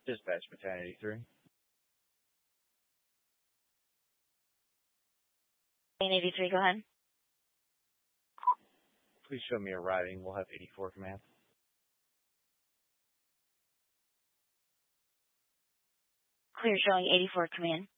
Dispatch Battalion 83. 83, go ahead. Please show me a riding. We'll have 84 command. Clear showing 84 command.